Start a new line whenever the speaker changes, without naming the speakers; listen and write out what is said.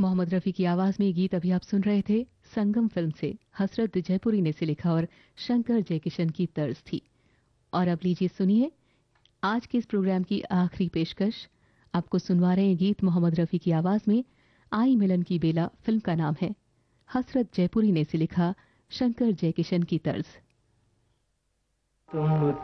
मोहम्मद रफ़ी की आवाज में ये गीत अभी आप सुन रहे थे संगम फिल्म से। हसरत जयपुरी ने इसे लिखा और शंकर जयकिशन की तर्ज थी। और अब लीजिए सुनिए आज के इस प्रोग्राम की आखिरी पेशकश। आपको सुनवा रहे हैं गीत मोहम्मद रफ़ी की आवाज में। आई मिलन की बेला फिल्म का नाम है। हसरत जयपुरी ने इसे लिखा, शंकर जयकिशन की तर्ज।
तुम